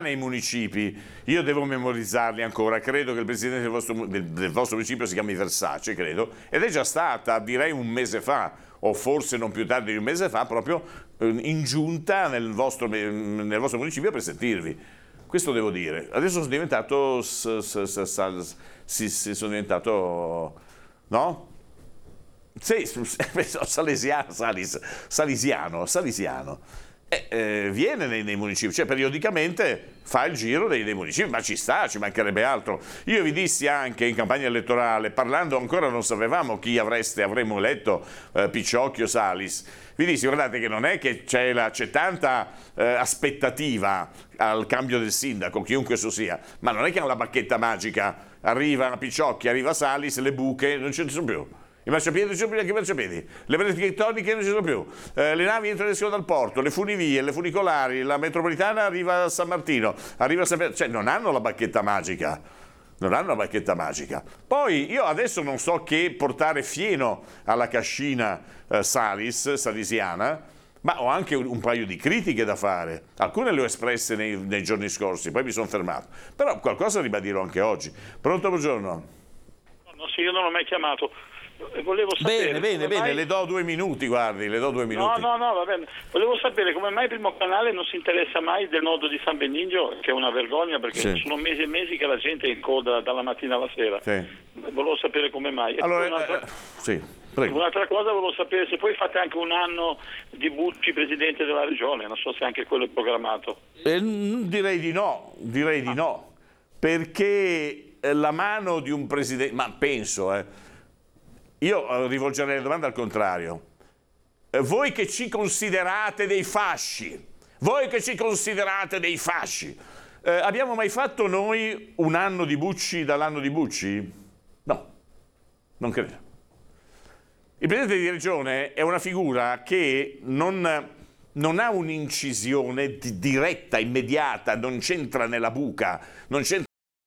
nei municipi, io devo memorizzarli ancora, credo che il presidente del vostro municipio si chiami Versace, credo, ed è già stata, direi un mese fa, o forse non più tardi di un mese fa, proprio in giunta nel vostro municipio per sentirvi. Questo devo dire. Adesso sono diventato, sono diventato, no? Sì, salisiano. Viene nei municipi, cioè periodicamente fa il giro dei municipi, ma ci sta, ci mancherebbe altro. Io vi dissi anche in campagna elettorale, parlando ancora non sapevamo chi avremmo eletto, Picciocchi o Salis, vi dissi guardate che non è che c'è tanta aspettativa al cambio del sindaco, chiunque esso sia, ma non è che ha la bacchetta magica, arriva Picciocchi, arriva Salis, le buche non ce ne sono più. I marciapiedi non ci sono più neanche i marciapiedi, le architettoniche non ci sono più, le navi entrano e escono dal porto, le funivie, le funicolari, la metropolitana arriva a San Martino, cioè non hanno la bacchetta magica. Poi io adesso non so che portare fieno alla cascina salisiana, ma ho anche un paio di critiche da fare. Alcune le ho espresse nei giorni scorsi, poi mi sono fermato. Però qualcosa ribadirò anche oggi. Pronto, buongiorno? No, sì, io non ho mai chiamato. Volevo sapere bene, le do 2 minuti, guardi, le do 2 minuti. No, va bene. Volevo sapere come mai il Primo Canale non si interessa mai del nodo di San Benigno, che è una vergogna perché sono mesi e mesi che la gente è in coda dalla mattina alla sera. Sì. Volevo sapere come mai. Allora, prego. Un'altra cosa, volevo sapere se poi fate anche un anno di Bucci presidente della regione, non so se anche quello è programmato. Direi di no, perché la mano di un presidente, ma penso, io rivolgerei la domanda al contrario. Voi che ci considerate dei fasci, abbiamo mai fatto noi un anno di Bucci dall'anno di Bucci? No, non credo. Il presidente di regione è una figura che non ha un'incisione diretta, immediata, non c'entra nella buca, non c'entra.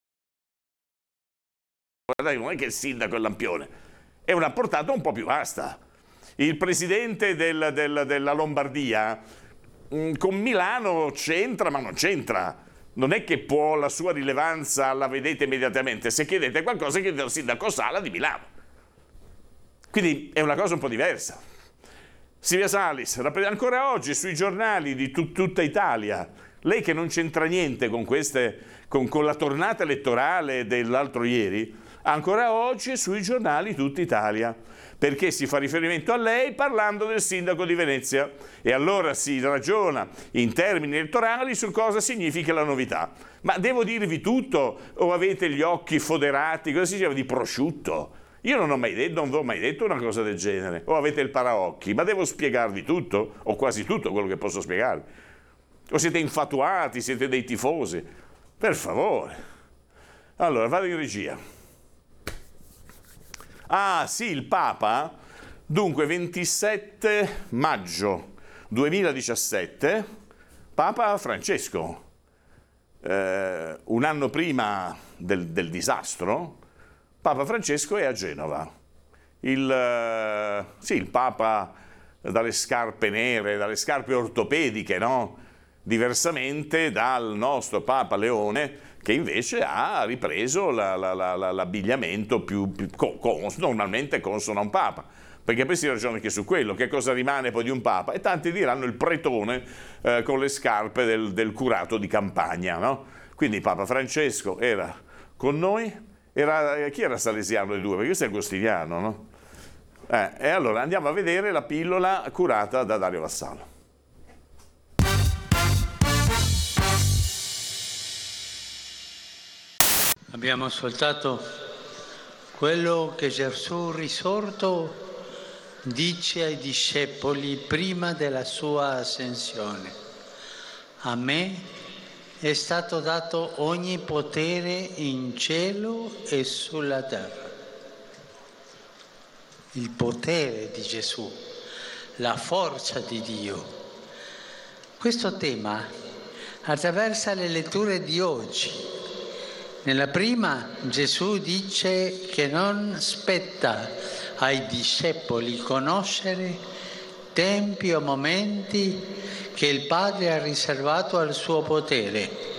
Guardate, non è che il sindaco è lampione. È una portata un po' più vasta. Il presidente della Lombardia con Milano c'entra, ma non c'entra. Non è che la sua rilevanza la vedete immediatamente. Se chiedete qualcosa, chiedete al sindaco Sala di Milano. Quindi è una cosa un po' diversa. Silvia Salis, ancora oggi sui giornali di tutta Italia, lei che non c'entra niente con la tornata elettorale dell'altro ieri, ancora oggi sui giornali tutta Italia, perché si fa riferimento a lei parlando del sindaco di Venezia e allora si ragiona in termini elettorali su cosa significa la novità. Ma devo dirvi tutto o avete gli occhi foderati, cosa si chiama, di prosciutto? Io non vi ho mai detto una cosa del genere, o avete il paraocchi, ma devo spiegarvi tutto, o quasi tutto quello che posso spiegarvi. O siete infatuati, siete dei tifosi, per favore. Allora, vado in regia. Ah sì, il Papa, dunque 27 maggio 2017, Papa Francesco, un anno prima del disastro, Papa Francesco è a Genova. Il Papa dalle scarpe nere, dalle scarpe ortopediche, no? Diversamente dal nostro Papa Leone, che invece ha ripreso l'abbigliamento più normalmente consono a un Papa, perché poi si ragiona anche su quello, che cosa rimane poi di un Papa, e tanti diranno il pretone con le scarpe del curato di campagna, no? Quindi Papa Francesco era con noi, chi era salesiano dei due? Perché questo è agostiniano, no? E allora andiamo a vedere la pillola curata da Dario Vassallo. Abbiamo ascoltato quello che Gesù risorto dice ai discepoli prima della sua ascensione. A me è stato dato ogni potere in cielo e sulla terra. Il potere di Gesù, la forza di Dio. Questo tema attraversa le letture di oggi. Nella prima Gesù dice che non spetta ai discepoli conoscere tempi o momenti che il Padre ha riservato al suo potere.